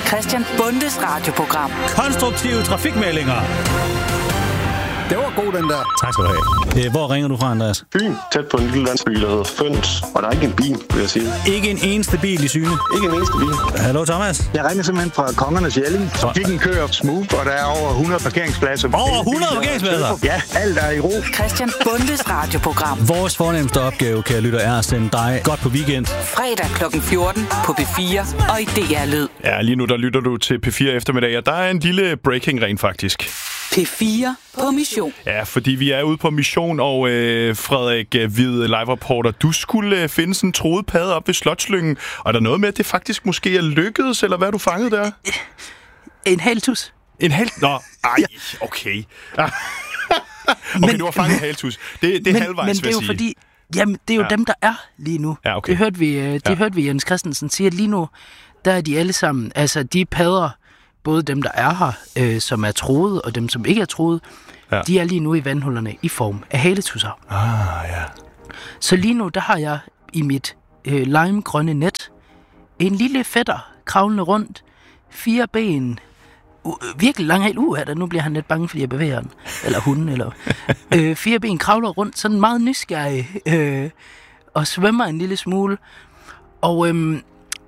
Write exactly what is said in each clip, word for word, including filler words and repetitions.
Christian Bundes radioprogram. Konstruktive trafikmeldinger. Det var god, den der. Tak skal du have. Hvor ringer du fra, Andreas? Fyn, tæt på en lille landsby, der hedder Føns. Og der er ikke en bil, vil jeg sige. Ikke en eneste bil i syne? Ikke en eneste bil. Hallo, Thomas? Jeg ringer simpelthen fra Kongernes Jelling. Trafikken kører smooth, og der er over hundrede parkeringspladser. Over hundrede parkeringspladser? Ja, alt er i ro. Christian Bundes radioprogram. Vores fornemmeste opgave, kære lytter, er at sende dig godt på weekend. Fredag klokken fjorten på P fire og i D R Lyd. Ja, lige nu der lytter du til P fire eftermiddag, og der er en lille breaking rent faktisk. P fire på mission. Ja, fordi vi er ude på mission, og øh, Frederik Hvid, live-reporter, du skulle øh, finde sådan en troet padde op ved Slotslyngen, og er der noget med, at det faktisk måske er lykkedes, eller hvad er du fanget der? En haltus. En hal... Nå, ej, okay. Okay, men, du har fanget en haltus. Det, det er men, halvvejs, men det er jo sige. fordi, jamen, det er jo ja. dem, der er lige nu. Ja, okay. Det hørte vi, det ja. hørte vi Jens Christensen sige, at lige nu, der er de alle sammen, altså de padder, både dem, der er her, øh, som er troede, og dem, som ikke er troede, ja. de er lige nu i vandhullerne i form af haletusser. Ah, ja. Så lige nu, der har jeg i mit øh, limegrønne net en lille fætter kravlende rundt, fire ben, uh, virkelig lang hal, uh, der nu bliver han lidt bange, fordi jeg bevæger den, eller hunden, eller øh, fire ben kravler rundt, sådan meget nysgerrig, øh, og svømmer en lille smule, og øh,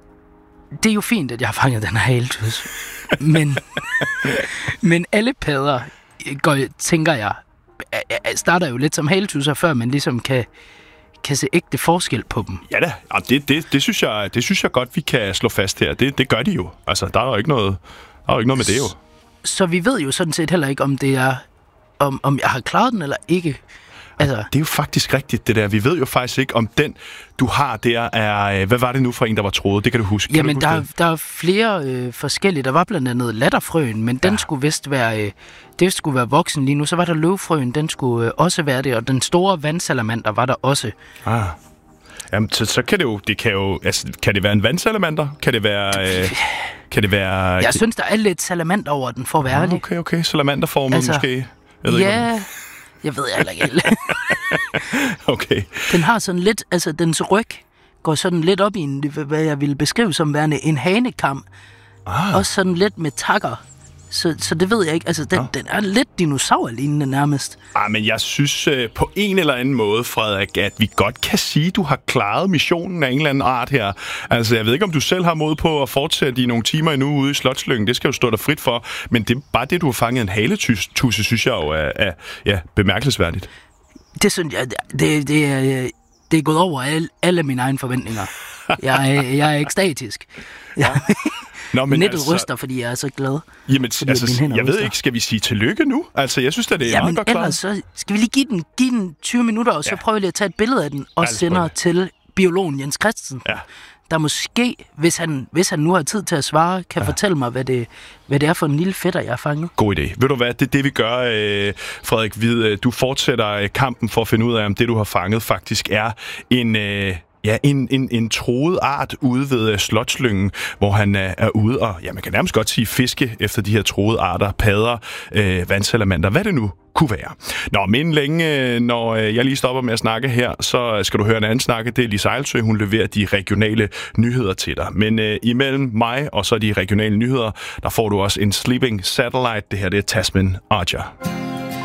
det er jo fint, at jeg har fanget den her haletus. Men, men alle padder, går, tænker jeg, starter jo lidt som haletusser, før man ligesom kan, kan se ægte forskel på dem. Ja da, det, det, det, synes jeg, det synes jeg godt, vi kan slå fast her. Det, det gør de jo. Altså, der er jo ikke noget, der er jo ikke noget med det jo. Så vi ved jo sådan set heller ikke, om det er, om, om jeg har klaret den eller ikke. Altså. Det er jo faktisk rigtigt, det der. Vi ved jo faktisk ikke, om den, du har der, er... Hvad var det nu for en, der var troet? Det kan du huske. Kan Jamen, du huske der, det? der er flere øh, forskellige. Der var blandt andet latterfrøen, men ja. den skulle vist være... Øh, det skulle være voksen lige nu. Så var der løvfrøen, den skulle øh, også være det. Og den store vandsalamander var der også. Ah. Jamen, så, så kan det jo... Det kan jo... Altså, kan det være en vandsalamander? Kan det være... Øh, kan det være... Jeg synes, der er lidt salamander over den, for at være ærlig. Ah, okay, okay. Salamanderformet altså, måske? Jeg ved ja... ikke, Jeg ved heller ikke. Okay. Den har sådan lidt, altså dens ryg går sådan lidt op i en, hvad jeg ville beskrive som værende en hanekam. Ah. Også sådan lidt med takker. Så, så det ved jeg ikke. Altså, den, ja. den er lidt dinosaurlignende nærmest. Ah, men jeg synes øh, på en eller anden måde, Frederik, at vi godt kan sige, at du har klaret missionen af en eller anden art her. Altså, jeg ved ikke, om du selv har mod på at fortsætte i nogle timer endnu ude i Slotslyngen. Det skal jo stå dig frit for. Men det er bare det, du har fanget en haletusse, synes jeg jo er, er ja, bemærkelsesværdigt. Det synes jeg, det, det, er, det er gået over alle, alle mine egne forventninger. Jeg er, jeg er ekstatisk. Ja. Nå, men nettet altså, ryster, fordi jeg er så glad. Jamen, altså, jeg ved ikke, skal vi sige tillykke nu? Altså, jeg synes, at det er jamen, meget godt klart. Ellers så skal vi lige give den, give den tyve minutter, og så ja. prøver vi lige at tage et billede af den, og ja, sender til biologen Jens Christensen, ja. der måske, hvis han, hvis han nu har tid til at svare, kan ja. fortælle mig, hvad det, hvad det er for en lille fætter, jeg har fanget. God idé. Ved du hvad, det er det, vi gør, øh, Frederik Hvid. Du fortsætter kampen for at finde ud af, om det, du har fanget, faktisk er en... Øh, Ja, en, en, en troet art ude ved uh, Slotslyngen, hvor han uh, er ude og, ja, man kan nærmest godt sige fiske efter de her troede arter, padder, øh, vandsalamander, hvad det nu kunne være. Nå, men længe, når øh, jeg lige stopper med at snakke her, så skal du høre en anden snakke. Det er Lise Ejlsø, hun leverer de regionale nyheder til dig. Men øh, imellem mig og så de regionale nyheder, der får du også en sleeping satellite. Det her, det er Tasman Archer.